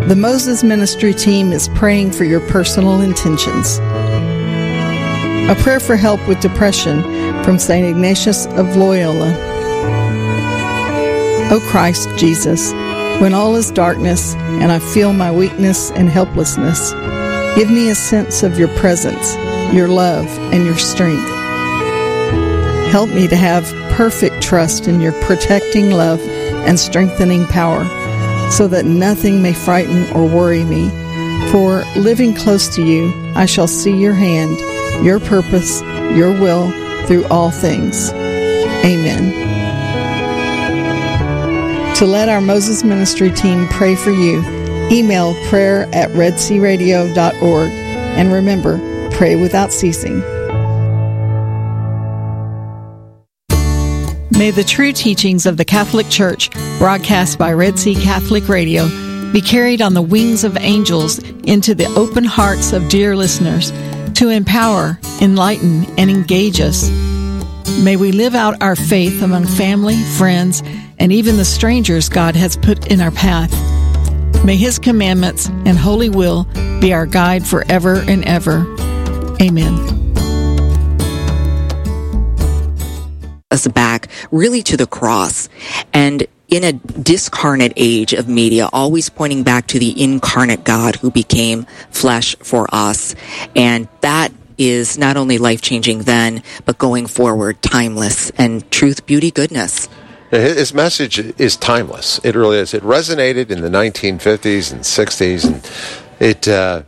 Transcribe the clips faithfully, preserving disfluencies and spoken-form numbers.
The Moses Ministry team is praying for your personal intentions. A prayer for help with depression from Saint Ignatius of Loyola. O Christ Jesus, when all is darkness and I feel my weakness and helplessness, give me a sense of your presence, your love, and your strength. Help me to have perfect trust in your protecting love and strengthening power, so that nothing may frighten or worry me. For living close to you, I shall see your hand, your purpose, your will through all things. Amen. To let our Moses Ministry team pray for you, email prayer at red sea radio dot org. And remember, pray without ceasing. May the true teachings of the Catholic Church, broadcast by Red Sea Catholic Radio, be carried on the wings of angels into the open hearts of dear listeners to empower, enlighten, and engage us. May we live out our faith among family, friends, and even the strangers God has put in our path. May His commandments and holy will be our guide forever and ever. Amen. Us back really to the cross, and in a discarnate age of media, always pointing back to the incarnate God who became flesh for us. And that is not only life-changing then, but going forward, timeless, and truth, beauty, goodness. His message is timeless. It really is. It resonated in the nineteen fifties and sixties, and it uh,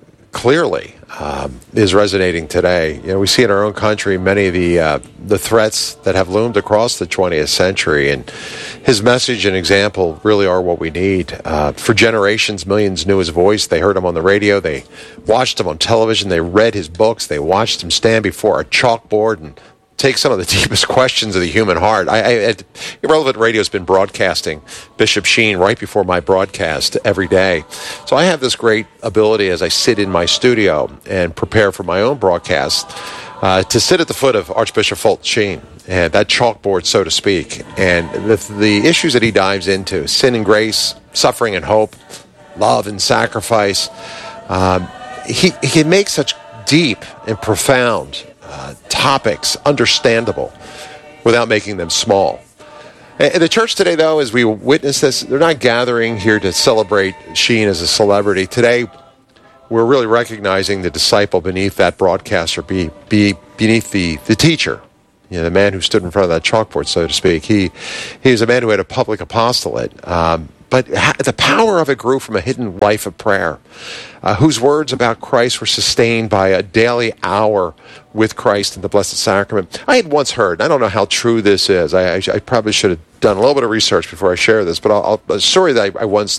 clearly um, is resonating today. You know, we see in our own country many of the uh, the threats that have loomed across the twentieth century, and his message and example really are what we need. Uh, for generations, millions knew his voice. They heard him on the radio. They watched him on television. They read his books. They watched him stand before a chalkboard and take some of the deepest questions of the human heart. I, I, Irrelevant Radio has been broadcasting Bishop Sheen right before my broadcast every day. So I have this great ability as I sit in my studio and prepare for my own broadcast uh, to sit at the foot of Archbishop Fulton Sheen, and that chalkboard, so to speak. And the, the issues that he dives into, sin and grace, suffering and hope, love and sacrifice, um, he, he makes such deep and profound Uh, topics understandable without making them small. And the church today, though, as we witness this, they're not gathering here to celebrate Sheen as a celebrity. Today, we're really recognizing the disciple beneath that broadcaster, be, be beneath the, the teacher, you know, the man who stood in front of that chalkboard, so to speak. He, he was a man who had a public apostolate, um, but ha- the power of it grew from a hidden life of prayer, uh, whose words about Christ were sustained by a daily hour with Christ in the Blessed Sacrament. I had once heard, I don't know how true this is, I, I, I probably should have done a little bit of research before I share this, but I'll, I'll, a story that I, I once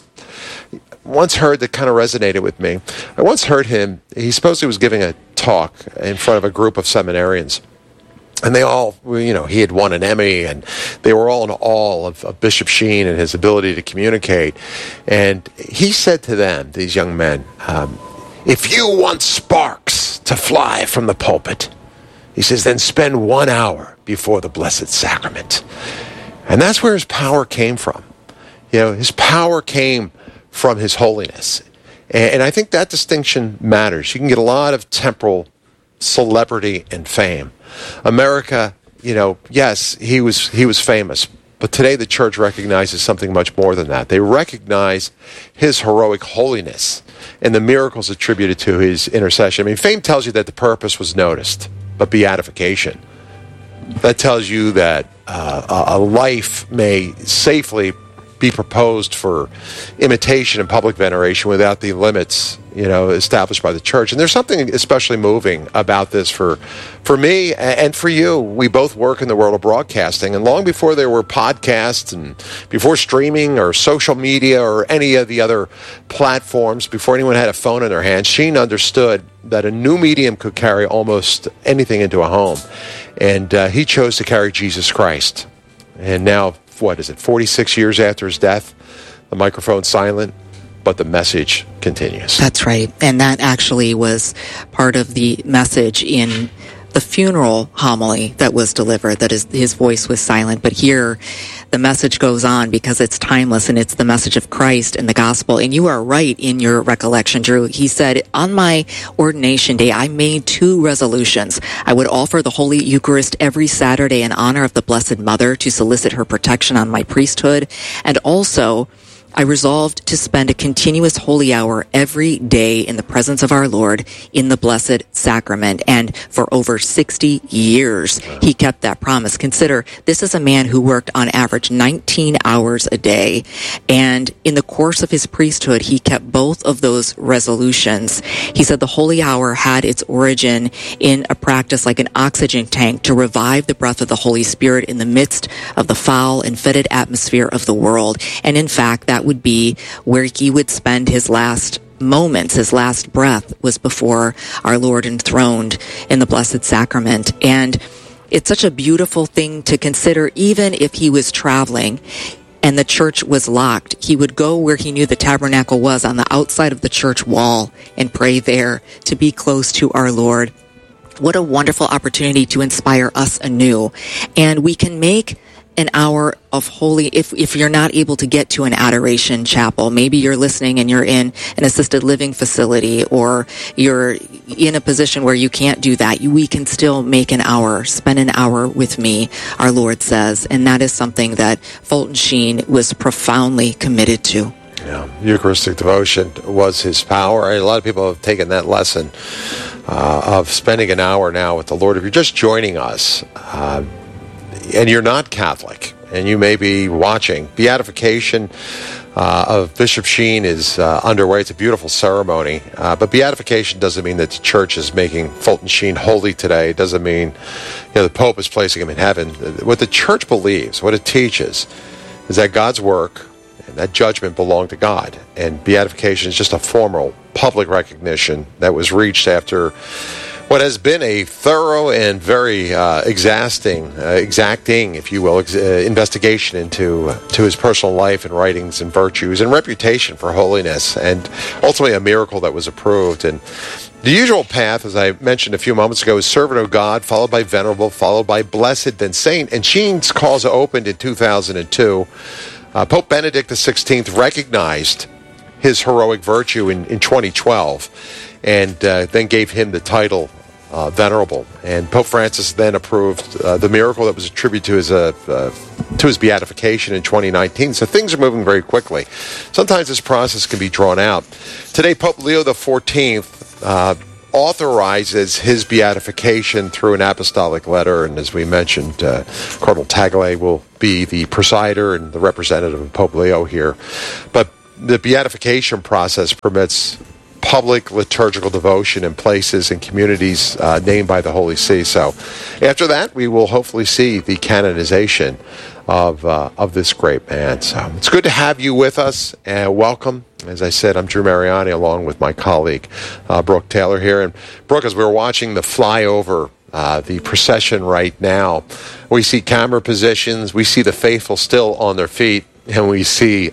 once heard that kind of resonated with me. I once heard him, he supposedly was giving a talk in front of a group of seminarians. And they all, you know, he had won an Emmy, and they were all in awe of, of Bishop Sheen and his ability to communicate. And he said to them, these young men, um, if you want sparks to fly from the pulpit, he says, then spend one hour before the Blessed Sacrament. And that's where his power came from. You know, his power came from his holiness. And, and I think that distinction matters. You can get a lot of temporal celebrity and fame. America, you know, yes, he was he was famous, but today the church recognizes something much more than that. They recognize his heroic holiness and the miracles attributed to his intercession. I mean, fame tells you that the purpose was noticed, but beatification, that tells you that uh, a life may safely be proposed for imitation and public veneration without the limits, you know, established by the church. And there's something especially moving about this for for me and for you. We both work in the world of broadcasting, and long before there were podcasts and before streaming or social media or any of the other platforms, before anyone had a phone in their hand, Sheen understood that a new medium could carry almost anything into a home. And uh, he chose to carry Jesus Christ. And now, what is it, forty-six years after his death, the microphone's silent, but the message continues. That's right. And that actually was part of the message in the funeral homily that was delivered, that is, his voice was silent. But here, the message goes on because it's timeless and it's the message of Christ and the gospel. And you are right in your recollection, Drew. He said, on my ordination day, I made two resolutions. I would offer the Holy Eucharist every Saturday in honor of the Blessed Mother to solicit her protection on my priesthood. And also, I resolved to spend a continuous holy hour every day in the presence of our Lord in the Blessed Sacrament. And for over sixty years, he kept that promise. Consider, this is a man who worked on average nineteen hours a day. And in the course of his priesthood, he kept both of those resolutions. He said the holy hour had its origin in a practice like an oxygen tank to revive the breath of the Holy Spirit in the midst of the foul and fetid atmosphere of the world. And in fact, that would be where he would spend his last moments, his last breath was before our Lord enthroned in the Blessed Sacrament. And it's such a beautiful thing to consider, even if he was traveling and the church was locked, he would go where he knew the tabernacle was, on the outside of the church wall, and pray there to be close to our Lord. What a wonderful opportunity to inspire us anew. And we can make an hour of holy, if if you're not able to get to an adoration chapel, maybe you're listening and you're in an assisted living facility, or you're in a position where you can't do that, we can still make an hour, spend an hour with me, our Lord says. And that is something that Fulton Sheen was profoundly committed to. Yeah, Eucharistic devotion was his power. A lot of people have taken that lesson uh, of spending an hour now with the Lord. If you're just joining us, uh, and you're not Catholic, and you may be watching, beatification uh, of Bishop Sheen is uh, underway. It's a beautiful ceremony, uh, but beatification doesn't mean that the church is making Fulton Sheen holy today. It doesn't mean, you know, the Pope is placing him in heaven. What the church believes, what it teaches, is that God's work and that judgment belong to God, and beatification is just a formal public recognition that was reached after what has been a thorough and very uh, exhausting, uh, exacting, if you will, ex- uh, investigation into uh, to his personal life and writings and virtues and reputation for holiness, and ultimately a miracle that was approved. And the usual path, as I mentioned a few moments ago, is servant of God, followed by venerable, followed by blessed, then saint. And Sheen's cause opened in two thousand two. Uh, Pope Benedict the sixteenth recognized his heroic virtue in, in twenty twelve, and uh, then gave him the title uh, venerable. And Pope Francis then approved uh, the miracle that was attributed to his uh, uh, to his beatification in twenty nineteen. So things are moving very quickly. Sometimes this process can be drawn out. Today, Pope Leo the fourteenth uh, authorizes his beatification through an apostolic letter, and as we mentioned, uh, Cardinal Tagle will be the presider and the representative of Pope Leo here. But the beatification process permits public liturgical devotion in places and communities uh, named by the Holy See. So after that, we will hopefully see the canonization of uh, of this great man. So it's good to have you with us, and welcome. As I said, I'm Drew Mariani, along with my colleague, uh, Brooke Taylor here. And Brooke, as we were watching the flyover, uh, the procession right now, we see camera positions, we see the faithful still on their feet, and we see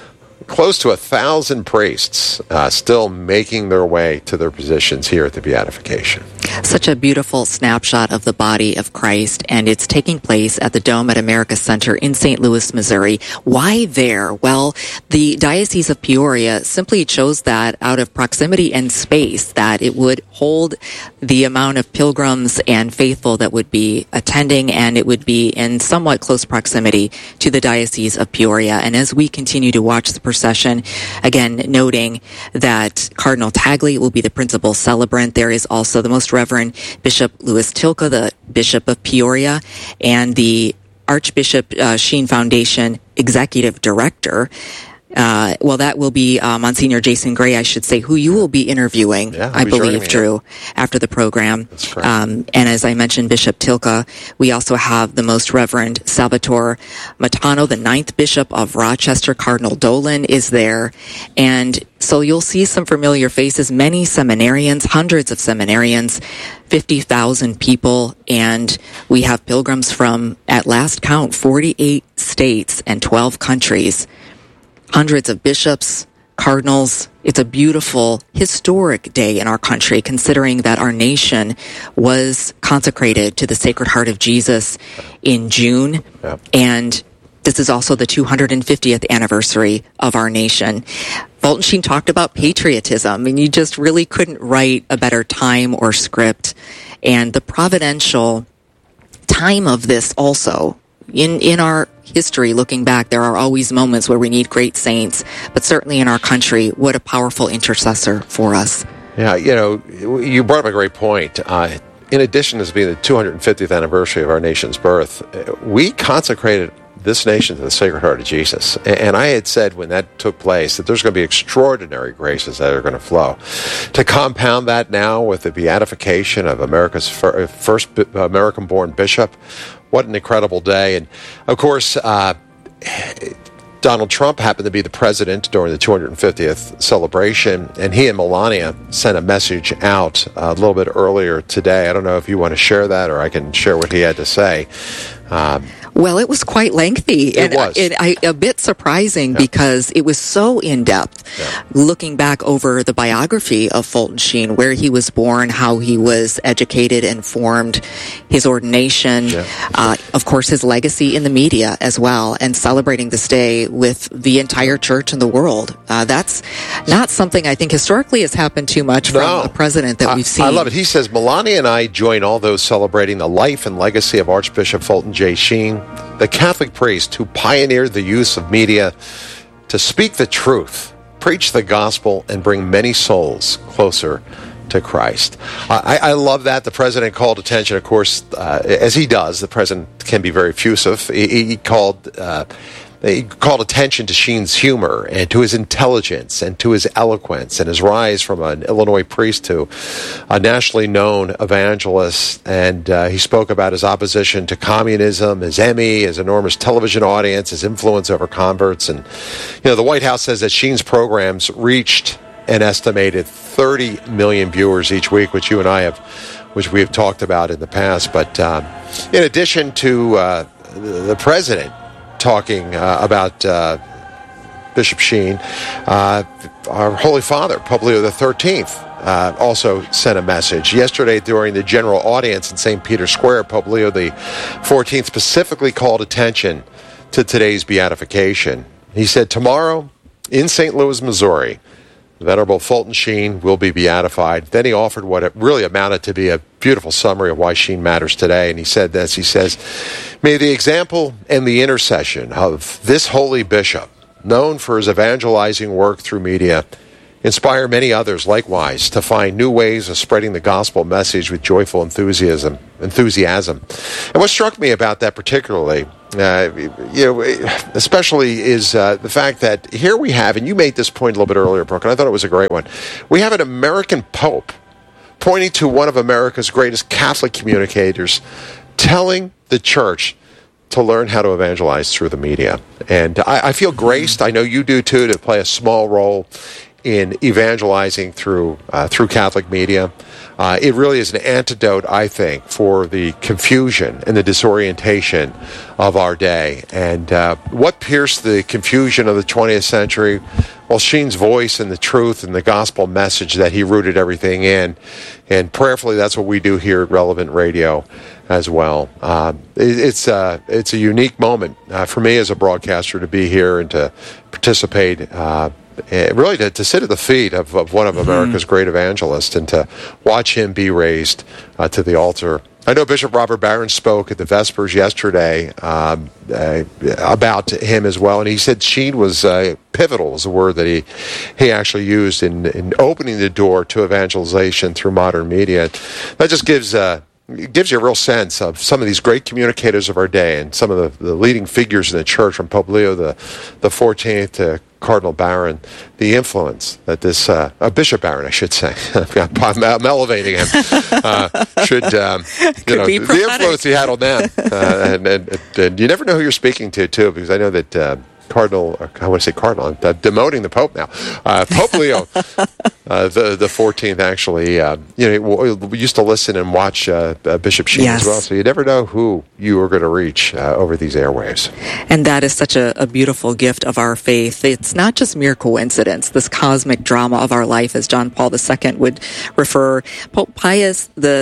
close to a thousand priests uh, still making their way to their positions here at the beatification. Such a beautiful snapshot of the body of Christ, and it's taking place at the Dome at America Center in Saint Louis, Missouri. Why there? Well, the Diocese of Peoria simply chose that out of proximity and space, that it would hold the amount of pilgrims and faithful that would be attending, and it would be in somewhat close proximity to the Diocese of Peoria. And as we continue to watch the procession, again, noting that Cardinal Tagle will be the principal celebrant, there is also the Most Reverend Bishop Louis Tilka, the Bishop of Peoria, and the Archbishop uh, Sheen Foundation Executive Director. Uh, well, that will be uh, Monsignor Jason Gray, I should say, who you will be interviewing, yeah, I be believe, me, Drew, yeah. after the program. That's correct. Um, and as I mentioned, Bishop Tilka, we also have the Most Reverend Salvatore Matano, the ninth Bishop of Rochester. Cardinal Dolan is there. And so you'll see some familiar faces, many seminarians, hundreds of seminarians, fifty thousand people, and we have pilgrims from, at last count, forty-eight states and twelve countries. Hundreds of bishops, cardinals. It's a beautiful, historic day in our country, considering that our nation was consecrated to the Sacred Heart of Jesus in June. Yep. And This is also the two hundred fiftieth anniversary of our nation. Fulton Sheen talked about patriotism, and you just really couldn't write a better time or script. And the providential time of this also. In in our history, looking back, there are always moments where we need great saints, but certainly in our country, what a powerful intercessor for us. Yeah, you know, you brought up a great point. Uh, in addition to this being the two hundred fiftieth anniversary of our nation's birth, we consecrated this nation to the Sacred Heart of Jesus. And I had said when that took place that there's going to be extraordinary graces that are going to flow. To compound that now with the beatification of America's fir- first American-born bishop, what an incredible day. And, of course, uh, Donald Trump happened to be the president during the two hundred fiftieth celebration, and he and Melania sent a message out a little bit earlier today. I don't know if you want to share that, or I can share what he had to say. Um, Well, it was quite lengthy. It and was. It, I, a bit surprising Yeah. because it was so in-depth. Yeah. Looking back over the biography of Fulton Sheen, where he was born, how he was educated and formed, his ordination, Yeah. uh, of course, his legacy in the media as well, and celebrating this day with the entire church and the world. Uh, that's not something I think historically has happened too much from No. a president that I, we've seen. I love it. He says, Melania and I join all those celebrating the life and legacy of Archbishop Fulton J. Sheen, the Catholic priest who pioneered the use of media to speak the truth, preach the gospel, and bring many souls closer to Christ. Uh, I, I love that. The president called attention, of course, uh, as he does. The president can be very effusive. He, he called... Uh, He called attention to Sheen's humor and to his intelligence and to his eloquence and his rise from an Illinois priest to a nationally known evangelist. And uh, he spoke about his opposition to communism, his Emmy, his enormous television audience, his influence over converts. And, you know, the White House says that Sheen's programs reached an estimated thirty million viewers each week, which you and I have, which we have talked about in the past. But um, in addition to uh, the president talking uh, about uh, Bishop Sheen, uh, our Holy Father, Pope Leo the thirteenth, uh, also sent a message. Yesterday, during the general audience in Saint Peter's Square, Pope Leo the fourteenth specifically called attention to today's beatification. He said, tomorrow in Saint Louis, Missouri, the Venerable Fulton Sheen will be beatified. Then he offered what it really amounted to be a beautiful summary of why Sheen matters today. And he said this, he says, may the example and the intercession of this holy bishop, known for his evangelizing work through media, inspire many others likewise to find new ways of spreading the gospel message with joyful enthusiasm. Enthusiasm. And what struck me about that particularly, uh, you know, especially is uh, the fact that here we have, and you made this point a little bit earlier, Brooke, and I thought it was a great one. We have an American Pope pointing to one of America's greatest Catholic communicators, telling the church to learn how to evangelize through the media. And I, I feel graced, I know you do too, to play a small role in evangelizing through uh, through Catholic media. Uh, it really is an antidote, I think, for the confusion and the disorientation of our day. And uh, what pierced the confusion of the twentieth century? Well, Sheen's voice and the truth and the gospel message that he rooted everything in. And prayerfully, that's what we do here at Relevant Radio as well. Uh, it, it's, uh, it's a unique moment uh, for me as a broadcaster to be here and to participate uh Uh, really to, to sit at the feet of, of one of America's mm-hmm. great evangelists and to watch him be raised uh, to the altar. I know Bishop Robert Barron spoke at the Vespers yesterday um, uh, about him as well, and he said Sheen was uh, pivotal, was the word that he he actually used in, in opening the door to evangelization through modern media. That just gives uh, it gives you a real sense of some of these great communicators of our day and some of the, the leading figures in the church, from Pope Leo the, the fourteenth to Cardinal Barron, the influence that this, uh, uh, Bishop Barron, I should say, I'm, I'm elevating him, uh, should, um, you know, the influence he had on them. Uh, and, and, and you never know who you're speaking to, too, because I know that uh, Cardinal, or I want to say Cardinal, I'm uh, demoting the Pope now. Uh, Pope Leo, uh, the the fourteenth, actually, uh, you know, we used to listen and watch uh, uh, Bishop Sheen yes. as well, so you never know who you are going to reach uh, over these airwaves. And that is such a, a beautiful gift of our faith. It's not just mere coincidence, this cosmic drama of our life, as John Paul the Second would refer. Pope Pius the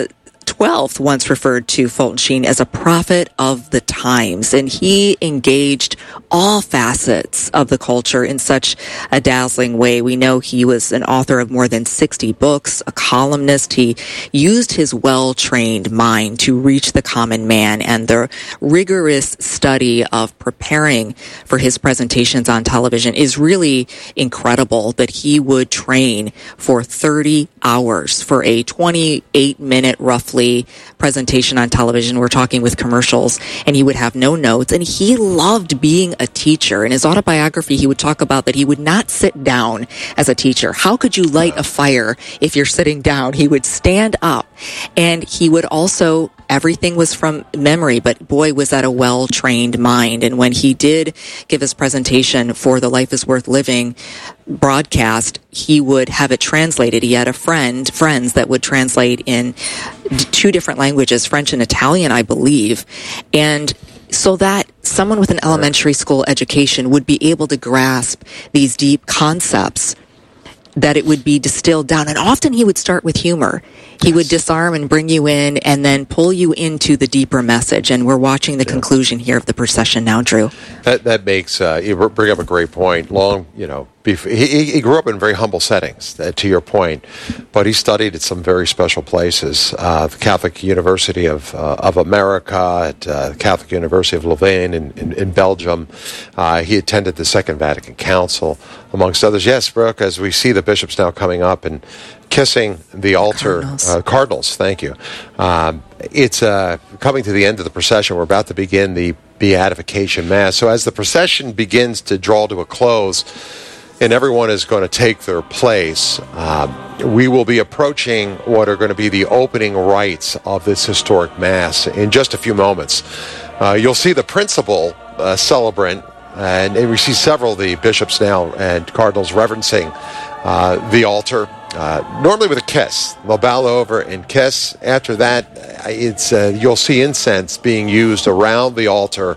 twelfth once referred to Fulton Sheen as a prophet of the times, and he engaged all facets of the culture in such a dazzling way. We know he was an author of more than sixty books, a columnist. He used his well-trained mind to reach the common man, and the rigorous study of preparing for his presentations on television is really incredible, that he would train for thirty hours for a twenty-eight minute roughly presentation on television. We're talking with commercials, and he would have no notes, and he loved being a teacher. In his autobiography, he would talk about that he would not sit down as a teacher. How could you light a fire if you're sitting down? He would stand up, and he would also, everything was from memory, but boy, was that a well-trained mind. And when he did give his presentation for the Life is Worth Living broadcast, he would have it translated. He had a friend, friends that would translate in two different languages, French and Italian, I believe. And so that someone with an elementary school education would be able to grasp these deep concepts, that it would be distilled down. And often he would start with humor. He would disarm and bring you in and then pull you into the deeper message. And we're watching the yeah. conclusion here of the procession now, Drew. That that makes, uh, you bring up a great point. Long, you know, before, he, he grew up in very humble settings, uh, to your point, but he studied at some very special places. Uh, the Catholic University of uh, of America, at uh, the Catholic University of Louvain in, in, in Belgium. Uh, he attended the Second Vatican Council, amongst others. Yes, Brooke, as we see the bishops now coming up and kissing the altar, Cardinals, uh, Cardinals thank you. Um, it's uh, coming to the end of the procession. We're about to begin the Beatification Mass. So as the procession begins to draw to a close, and everyone is going to take their place, um, we will be approaching what are going to be the opening rites of this historic Mass in just a few moments. Uh, you'll see the principal uh, celebrant, and we see several of the bishops now and cardinals reverencing uh, the altar, uh, normally with a kiss. They'll bow over and kiss. After that, it's uh, you'll see incense being used around the altar,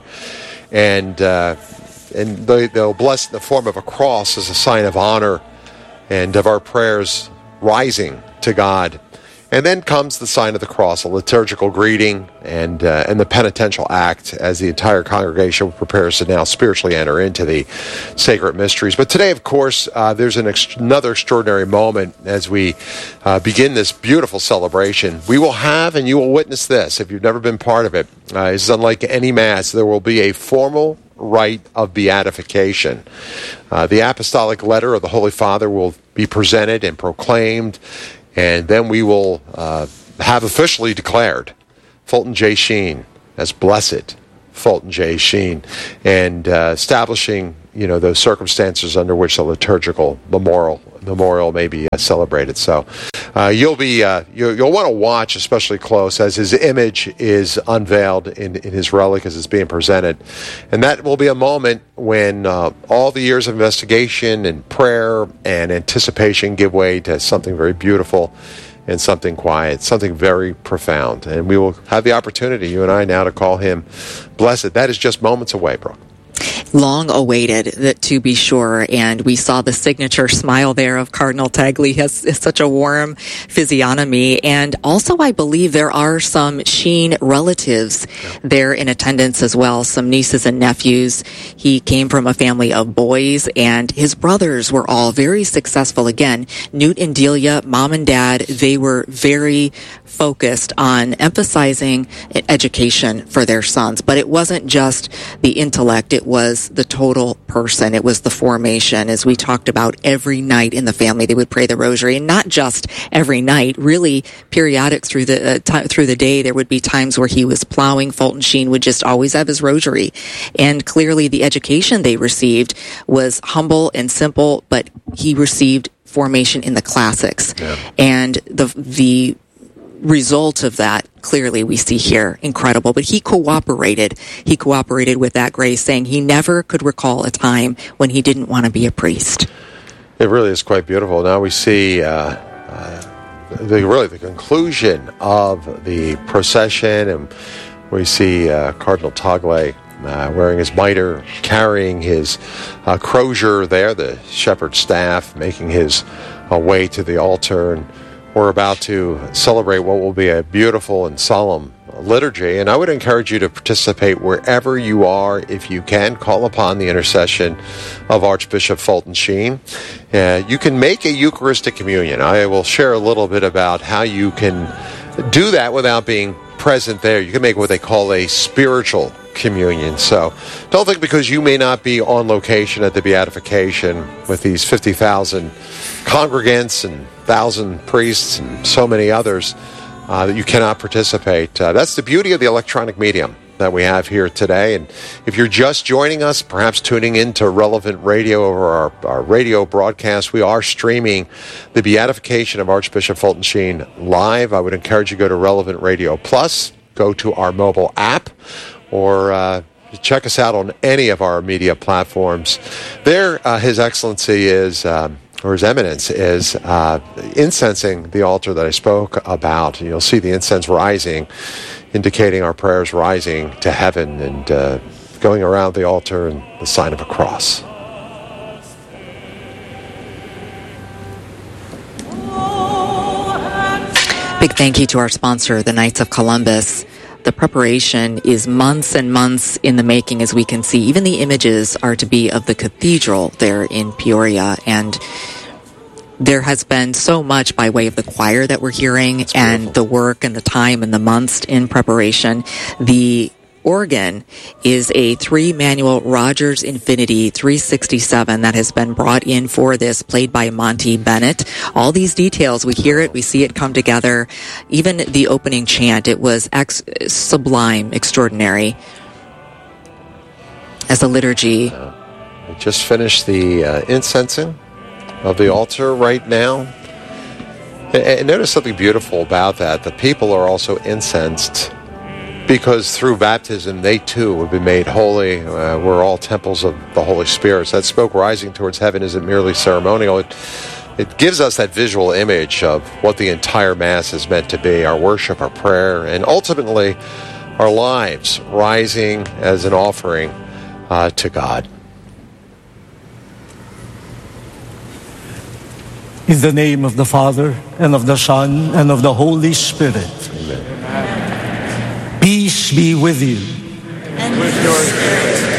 and uh, and they, they'll bless in the form of a cross as a sign of honor and of our prayers rising to God. And then comes the sign of the cross, a liturgical greeting, and uh, and the penitential act as the entire congregation prepares to now spiritually enter into the sacred mysteries. But today, of course, uh, there's an ex- another extraordinary moment as we uh, begin this beautiful celebration. We will have, and you will witness this if you've never been part of it. Uh, this is unlike any Mass. There will be a formal rite of beatification. Uh, the apostolic letter of the Holy Father will be presented and proclaimed, and then we will uh, have officially declared Fulton J. Sheen as blessed Fulton J. Sheen, and uh, establishing, you know, those circumstances under which the liturgical memorial memorial may be uh, celebrated. So uh, you'll be uh, you, you'll want to watch especially close as his image is unveiled in, in his relic as it's being presented, and that will be a moment when uh, all the years of investigation and prayer and anticipation give way to something very beautiful and something quiet, something very profound. And we will have the opportunity, you and I, now to call him blessed. That is just moments away, Brooke. Long awaited, to be sure, and we saw the signature smile there of Cardinal Tagle. He has, has such a warm physiognomy, and also I believe there are some Sheen relatives yeah. there in attendance as well, some nieces and nephews. He came from a family of boys, and his brothers were all very successful. Again, Newt and Delia, mom and dad, they were very focused on emphasizing education for their sons, but it wasn't just the intellect, it was the total person. It was the formation, as we talked about. Every night in the family they would pray the rosary, and not just every night, really periodic through the uh, t- through the day. There would be times where he was plowing. Fulton Sheen would just always have his rosary, and clearly the education they received was humble and simple, but he received formation in the classics. Yeah. And the the result of that, clearly we see here, incredible. But he cooperated. He cooperated with that grace, saying he never could recall a time when he didn't want to be a priest. It really is quite beautiful. Now we see uh, uh, the really the conclusion of the procession, and we see uh, Cardinal Tagle uh, wearing his mitre, carrying his uh, crozier there, the shepherd's staff, making his uh, way to the altar. And we're about to celebrate what will be a beautiful and solemn liturgy, and I would encourage you to participate wherever you are. If you can, call upon the intercession of Archbishop Fulton Sheen. Uh, you can make a Eucharistic communion. I will share a little bit about how you can do that without being present there. You can make what they call a spiritual communion. So don't think because you may not be on location at the beatification with these fifty thousand congregants and one thousand priests and so many others uh, that you cannot participate. Uh, that's the beauty of the electronic medium that we have here today. And if you're just joining us, perhaps tuning into Relevant Radio over our, our radio broadcast, we are streaming the beatification of Archbishop Fulton Sheen live. I would encourage you to go to Relevant Radio Plus, go to our mobile app, or uh, check us out on any of our media platforms. There, uh, His Excellency is... Um, or His Eminence is uh, incensing the altar that I spoke about. You'll see the incense rising, indicating our prayers rising to heaven and uh, going around the altar in the sign of a cross. Big thank you to our sponsor, the Knights of Columbus. The preparation is months and months in the making, as we can see. Even the images are to be of the cathedral there in Peoria, and there has been so much by way of the choir that we're hearing and the work and the time and the months in preparation. The organ is a three-manual Rogers Infinity three sixty-seven that has been brought in for this, played by Monty Bennett. All these details, we hear it, we see it come together. Even the opening chant, it was ex- sublime, extraordinary as a liturgy. Uh, we just finished the uh, incensing of the altar right now. And, and notice something beautiful about that. The people are also incensed because through baptism, they too have been made holy. Uh, we're all temples of the Holy Spirit. So that smoke rising towards heaven isn't merely ceremonial. It, it gives us that visual image of what the entire Mass is meant to be, our worship, our prayer, and ultimately our lives rising as an offering uh, to God. In the name of the Father, and of the Son, and of the Holy Spirit. Amen. Peace be with you. And with your spirit.